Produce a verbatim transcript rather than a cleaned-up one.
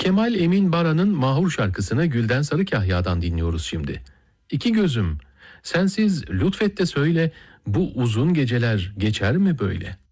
Kemal Emin Baran'ın Mahur şarkısını Gülden Sarıkahya'dan dinliyoruz şimdi. İki gözüm, sensiz lütfet de söyle, bu uzun geceler geçer mi böyle?